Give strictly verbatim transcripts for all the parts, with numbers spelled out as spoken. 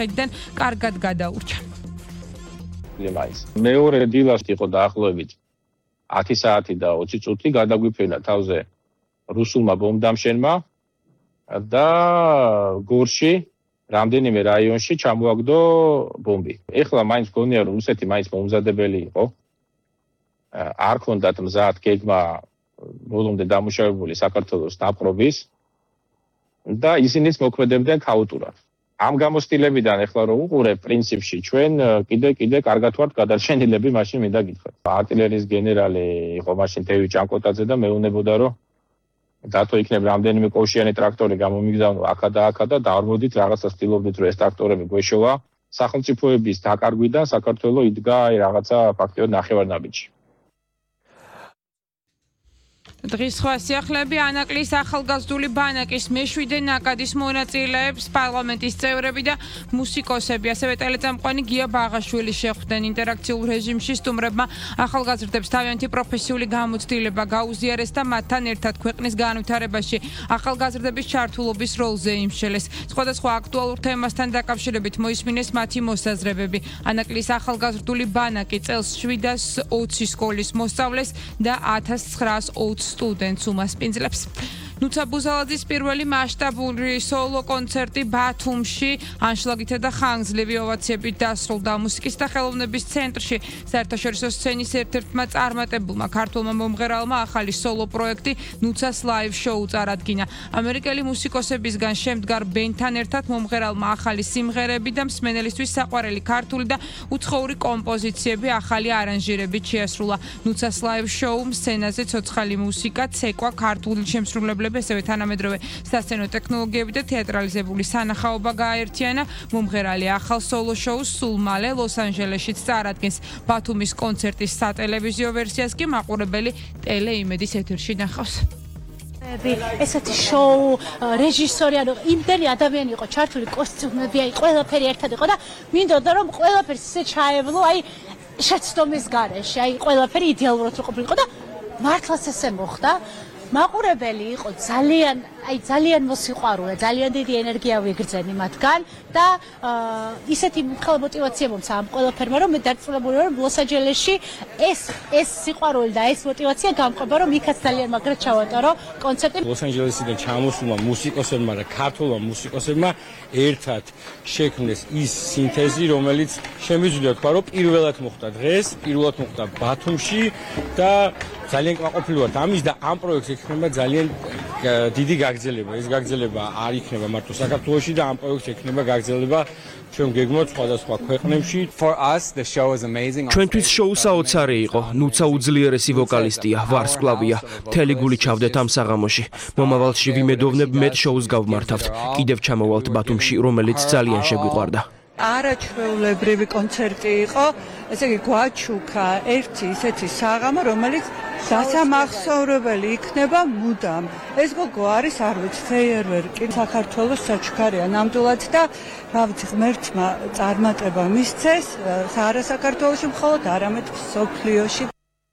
შეხედიდან კარგად გადაურჩა. მეორე დილას იყო დაახლოებით ათი საათი და ოცი წუთი გადაგვიფრენა თავზე რუსულმა ბომბდამშენმა და გორში რამდენიმე რაიონში ჩამოაგდო ბომბი. ეხლა მაინც გონია რომ რუსეთი მაინც მომზადებელი იყო. არ ქონდათ მზად გეგმა ბოლომდე დამუშავებული საქართველოს დაპყრობის და ისინიც მოქმედებდნენ ქაოტურად. ამ გამოცდილებიდან ეხლა რომ უყურებ პრინციპში ჩვენ კიდე კიდე კარგად ვართ გადარჩენილები, მაშინ მინდა გითხრათ. არტილერიის გენერალი იყო მაშინ თევი ჭანკოტაძე და მეუბნებოდა რომ დათო იქნებ რამდენიმე კოშიანი ტრაქტორი გამომიგზავნო აქა და აქა და დაარმოდით რაღაცა სტილობდით რომ ეს ტრაქტორები გვეშოვა. სახელმწიფოების დაკარგვიდან საქართველოს იდგა აი რაღაცა ფაქტიურად ნახევარნაბიჯი. დღის სხვა სიახლეები ანაკლის ახალგაზრდული ბანაკის მეშვიდე ნაკადის მონაწილეებს პარლამენტის წევრები და მუსიკოსები, ასევე ტელეწამყვანი გია ბაღაშვილი შეხვდნენ. ინტერაქციულ რეჟიმში სტუმრებმა ახალგაზრდებს თავიანთი პროფესიული გამოცდილება გაუზიარეს და მათთან ერთად ქვეყნის განვითარებაში ახალგაზრდების ჩართულობის როლზე იმსჯელეს. სხვადასხვა აქტუალურ თემასთან დაკავშირებით მოისმინეს მათი მოსაზრებები. ანაკლის ახალგაზრდული ბანაკი წელს შვიდას ოცი სკოლის მოსწავლეს და ათას ცხრაას ოცი სტუდენტს უმასპინძლებს. ნუცა ბუზალაძის პირველი მასშტაბური სოლო კონცერტი ბათუმში ანშლაგითა და ხანგრძლივი ოვაციებით დასრულდა. მუსიკის და ხელოვნების ცენტრში საერთაშორისო სცენის ერთ-ერთმა წარმატებულმა ქართულმა მომღერალმა ახალი სოლო პროექტი ნუცას ლაივ შოუ წარადგინა. ამერიკელი მუსიკოსებისგან შემდგარ ბენდთან ერთად მომღერალმა ახალი სიმღერები და მსმენელისთვის საყვარელი ქართული და უცხოური კომპოზიციები ახალი არანჟირებით შეასრულა. ნუცას ლაივ შოუმ სცენაზე ცოცხალი მუსიკა, ცეკვა, ქართული შემსრულებლები ასევე თანამედროვე სასცენო ტექნოლოგიები და თეატრალიზებული სანახაობა გააერთიანა. მომღერალი ახალ სოლო შოუს სულ მალე ლოს-ანჯელესშიც წარადგენს. ბათუმის კონცერტის სატელევიზიო ვერსიას კი მაყურებელი ტელეიმედის ეთერში ნახავს. ესეთი შოუ რეჟისორი ანუ იმდენი ადამიანი იყო ჩართული, კოსტიუმები, აი ყველაფერი ერთად იყო და მინდოდა რომ ყველაფერი ისე ჩაევლო აი შეცდომის გარეშე, აი ყველაფერი იდეალურად რო ყოფილიყო და მართლაც ესე მოხდა. მაყურებელი იყო ძალიან, აი ძალიან მოსიყვარულე, ძალიან დიდი ენერგია ვიგრძენი მათგან და ისეთი მოტივაცია მომცა ამ ყველაფერმა, რომ მე დარწმუნებული ვარ, რომ ლოს-ანჯელესში ეს ეს სიყვარული და ეს მოტივაცია გამყვება, რომ იქაც ძალიან მაგრად ჩავატარო კონცერტი. ლოს-ანჯელესიდან ჩამოსულმა მუსიკოსებმა და ქართულმა მუსიკოსებმა ერთად შექმნეს ის სინთეზი, რომელიც შემიძლია თქვა, რომ პირველად მოხდა დღეს, პირველად მოხდა ბათუმში და ძალიან კმაყოფილი ვართ ამის და ამ პროექტს ექნება ძალიან დიდი გაგრძელება. ეს გაგრძელება არ იქნება მარტო საქართველოში და ამ პროექტს ექნება გაგრძელება ჩვენ გეგმოთ სხვადასხვა ქვეყნებში. ჩვენთვის შოუ საოცარი იყო. ნუცა უძლიერესი ვოკალისტია, ვარსკვლავია. მთელი გული ჩავდეთ ამ საღამოში. მომავალში ვიმედოვნებ მეტ შოუს გავმართავთ. კიდევ ჩამოვალთ ბათუმში, რომელიც ძალიან შეგვიყვარდა. არაჩვეულებრივი კონცერტი იყო. ესე იგი გვაჩუქა ერთი ისეთი საღამო, რომელიც დასამახსოვრებელი იქნება მუდამ. ეს გოგო არის, არ ვიცი, ფეიერვერკი საქართველოს საჩქარია ნამდვილად და რა ვიცი, ღმერთმა წარმატება მისცეს არა საქართველოში მხოლოდ, არამედ მსოფლიოში.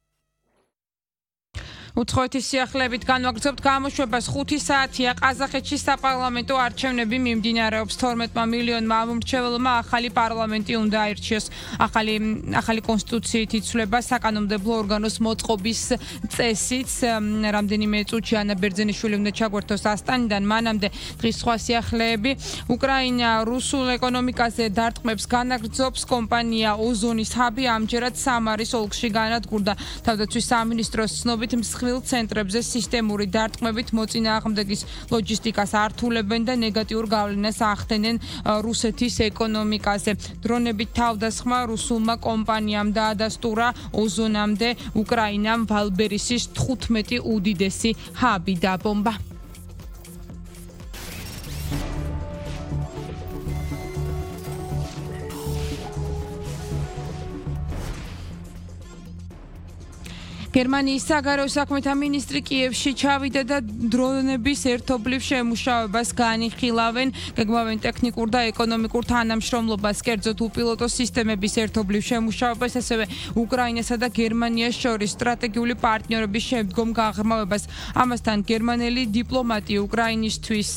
უცხოეთის სიახლეებით განვაგრძობთ გამოშვებას ხუთი საათია. ყაზახეთში საპარლამენტო არჩევნები მიმდინარეობს. თორმეტმა მილიონმა ამომრჩეველმა ახალი პარლამენტი უნდა აირჩიოს. ახალი ახალი კონსტიტუციით იცვლება საკანონმდებლო ორგანოს მოწყობის წესიც. რამდენიმე წუთში ანა ბერძენიშვილი უნდა ჩაგვერთოს ასტანიდან. მანამდე დღის სხვა სიახლეები. უკრაინა რუსულ ეკონომიკაზე დარტყმებს განაგრძობს. კომპანია ოზონის ჰაბი ამჯერად სამარის ოლქში განადგურდა. თავდაცვის სამინისტროს ცნობით მსხვილ ცენტრებზე სისტემური დარტყმებით მოწინააღმდეგის ლოჯისტიკას ართულებენ და ნეგატიურ გავლენას ახდენენ რუსეთის ეკონომიკაზე. დრონებით თავდასხმა რუსულმა კომპანიამ დაადასტურა ოზონამდე უკრაინამ ვალბერისის თხუთმეტი უდიდესი ჰაბი დაბომბა. გერმანიის საგარეო საქმეთა მინისტრი კიევში ჩავიდა და დრონების ერთობლივ შემუშავებას განიხილავენ. გეგმავენ ტექნიკურ და ეკონომიკურ თანამშრომლობას, კერძოდ უპილოტო სისტემების ერთობლივ შემუშავებას, ასევე უკრაინასა და გერმანიას შორის სტრატეგიული პარტნიორობის შემდგომ გაღრმავებას. ამასთან გერმანელი დიპლომატი უკრაინისთვის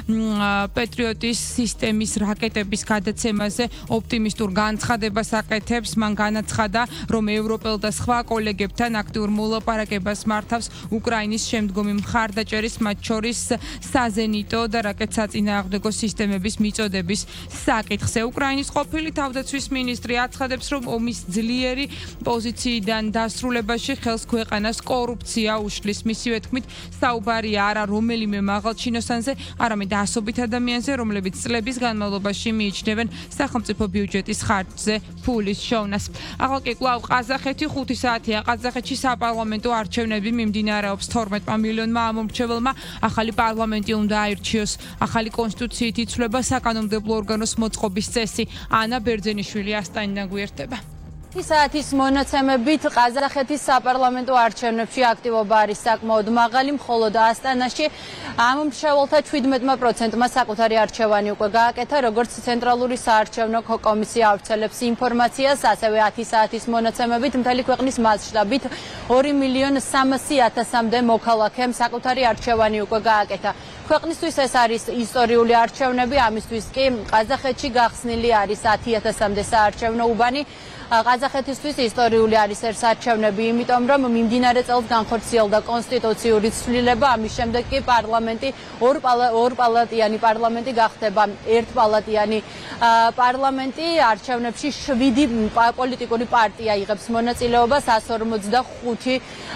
პეტრიოტის სისტემის რაკეტების გადაცემაზე ოპტიმისტურ განცხადებას აკეთებს. მან განაცხადა, რომ ევროპელ და სხვა კოლეგებთან აქტიურ მოლაპარაკებას მართავს უკრაინის შემდგომი მხარდაჭერის, მათ შორის საზენიტო და რაკეტსაწინააღმდეგო სისტემების მიწოდების საკითხზე. უკრაინის ყოფილი თავდაცვის მინისტრი აცხადებს, რომ ომის ძლიერი პოზიციიდან დასრულებაში ხელს ქვეყანას კორუფცია უშლის. მისივე თქმით, საუბარია არა რომელიმე მაღალჩინოსანზე, არამედ ასობით ადამიანზე, რომლებიც წლების განმავლობაში მიიჩნევენ სახელმწიფო ბიუჯეტის ხარჯზე ფულის შოვნას. ახლა კი კვლავ ყაზახეთი ხუთი საათია. ყაზახეთში საპარლამენტო არჩევნები მიმდინარეობს. თორმეტმა მილიონმა ამომრჩეველმა ახალი პარლამენტი უნდა აირჩიოს. ახალი კონსტიტუციით იცვლება საკანონმდებლო ორგანოს მოწყობის წესი. ანა ბერძენიშვილი ასტანიდან გვერდება. საათის მონაცემებით ყაზახეთის საპარლამენტო არჩევნებში აქტივობა არის საკმაოდ მაღალი, მხოლოდ ასტანაში ამომრჩეველთა შვიდმეტ პროცენტმა საკუთარი არჩევანი უკვე გააკეთა, როგორც ცენტრალური საარჩევნო კომისია ავრცელებს ინფორმაციას, ასევე ათი საათის მონაცემებით მთელი ქვეყნის მასშტაბით ორი მილიონი სამასი ათასამდე მოქალაქემ საკუთარი არჩევანი უკვე გააკეთა. ქვეყნისთვის ეს არის ისტორიული არჩევნები, ამისთვის კი ყაზახეთში გახსნილი არის ათი ათასამდე საარჩევნო უბანი. ყაზახეთისთვის ისტორიული არის ეს არჩევნები, იმიტომ რომ მიმდინარე წელს განხორციელდა კონსტიტუციური ცვლილება, ამის შემდეგ კი პარლამენტი ორპალატიანი პარლამენტი გახდება ერთპალატიანი პარლამენტი. არჩევნებში შვიდი პოლიტიკური პარტია იღებს მონაწილეობას, εκατს ორმოცდახუთი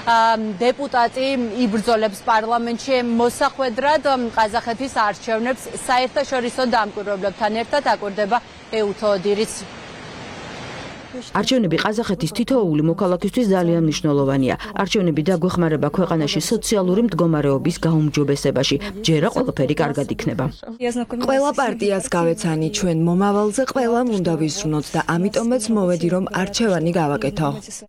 დეპუტატი იბრძოლებს პარლამენტში. მოსახვედრად ყაზახეთის არჩევნებს საერთაშორისო დამკვირვებლებთან ერთად აკვირდება ეუთო ოდირიც. არჩევნები ყაზახეთის თითოეული მოქალაქისთვის ძალიან მნიშვნელოვანია. არჩევნები დაგვეხმარება ქვეყანაში სოციალური მდგომარეობის გაუმჯობესებაში. ჯერა ყველაფერი კარგად იქნება. ყველა პარტიას გავეცანი ჩვენ მომავალზე ყველამ უნდა ვიზრუნოთ და ამიტომაც მოვედი რომ არჩევანი გავაკეთო.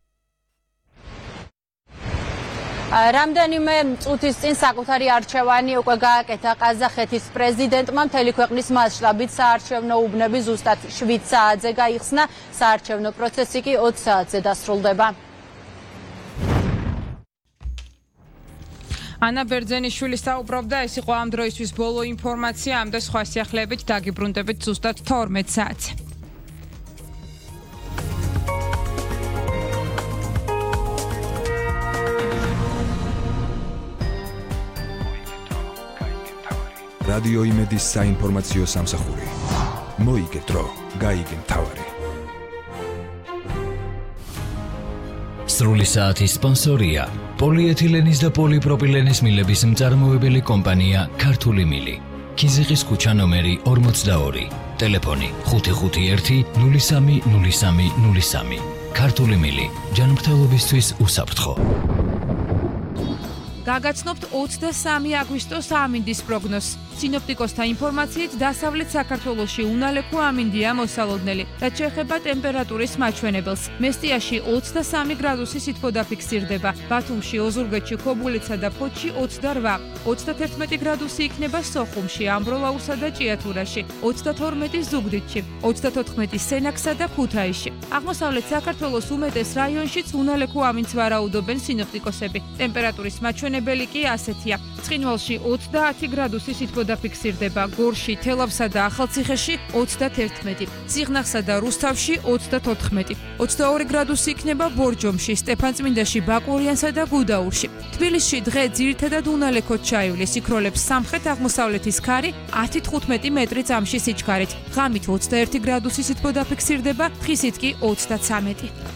რამდენიმე წუთის წინ საკუთარი არჩევანი უკვე გააკეთა ყაზახეთის პრეზიდენტმა. მთელი ქვეყნის მასშტაბით საარჩევნო უბნები ზუსტად შვიდ საათზე გაიხსნა. საარჩევნო პროცესი კი ოცი საათზე დასრულდება. ანა ბერძენიშვილი საუბრობდა, ეს იყო ამ დროისთვის ბოლო ინფორმაცია, ამ და სხვა სიახლეებით დაგიბრუნდებით ზუსტად თორმეტ საათზე. რადიო იმედის საინფორმაციო სამსახური. მოიგე დრო, გაიგე მთავარი. სრული საათის სპონსორია პოლიეთილენის და პოლიპროპილენის მილების მწარმოებელი კომპანია ქართული მილი. ქიზიყის ქუჩა ნომერი ორმოცდაორი. ტელეფონი ხუთი ხუთი ერთი ნული სამი ნული სამი ნული სამი. ქართული მილი. ჯანმრთელობისთვის უსაფრთხო. გაგაცნობთ ოცდასამი აგვისტოს ამინდის პროგნოზს. სინოპტიკოსთა ინფორმაციით, დასავლეთ საქართველოში უნალექო ამინდია მოსალოდნელი. რაც შეეხება ტემპერატურის მაჩვენებელს, მესტიაში ოცდასამი გრადუსი სითბო დაფიქსირდება, ბათუმში, ოზურგეთში, ქობულეთსა და ფოთში ოცდარვა, ოცდათერთმეტი გრადუსი იქნება სოხუმში, ამბროლაურსა და ჭიათურაში, ოცდათორმეტი ზუგდიდში, ოცდათოთხმეტი სენაკსა და ქუთაისში. აღმოსავლეთ საქართველოს უმეტეს რაიონშიც უნალექო ამინდს ვარაუდობენ სინოპტიკოსები. ტემპერატურის მაჩვენებელი კი ასეთია: ცხინვალში ოცდაათი გრადუსი სითბო დაფიქსირდება, გორში, თელავსა და ახალციხეში ოცდათერთმეტი, ციხნახსა და რუსთავში ოცდათოთხმეტი, ოცდაორი გრადუსი იქნება ბორჯომში, სტეფანწმინდაში, ბაკურიანსა და გუდაურში. თბილისში დღე ძირითადად უნალექოდ ჩაივლის, იქროლებს სამხრეთ-აღმოსავლეთის ქარი ათი თხუთმეტი მეტრი წამში სიჩქარით. ღამით ოცდაერთი გრადუსი სითბო დაფიქსირდება, დღისით კი ოცდაცამეტი.